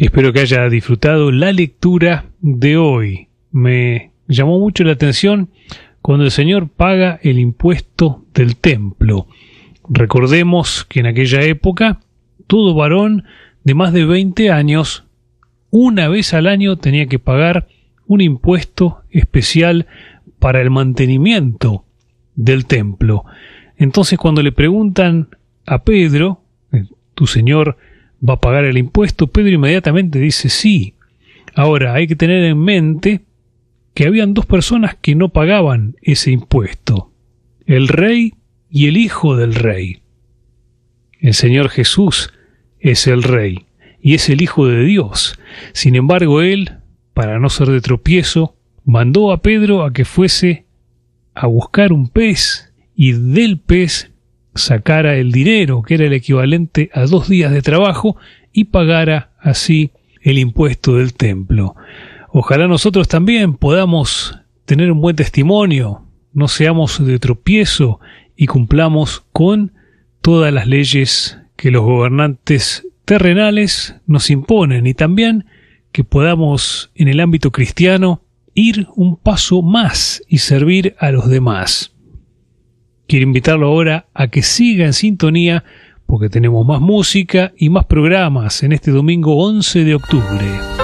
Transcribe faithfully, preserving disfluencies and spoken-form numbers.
Espero que haya disfrutado la lectura de hoy. Me llamó mucho la atención cuando el Señor paga el impuesto del templo. Recordemos que en aquella época todo varón de más de veinte años, una vez al año tenía que pagar un impuesto especial para el mantenimiento del templo. Entonces, cuando le preguntan a Pedro, ¿tu Señor va a pagar el impuesto?, Pedro inmediatamente dice sí. Ahora, hay que tener en mente que habían dos personas que no pagaban ese impuesto: el rey y el hijo del rey. El Señor Jesús es el rey y es el Hijo de Dios. Sin embargo, él, para no ser de tropiezo, mandó a Pedro a que fuese a buscar un pez y del pez sacara el dinero, que era el equivalente a dos días de trabajo, y pagara así el impuesto del templo. Ojalá nosotros también podamos tener un buen testimonio, no seamos de tropiezo y cumplamos con todas las leyes que los gobernantes terrenales nos imponen, y también que podamos en el ámbito cristiano ir un paso más y servir a los demás. Quiero invitarlo ahora a que siga en sintonía, porque tenemos más música y más programas en este domingo once de octubre.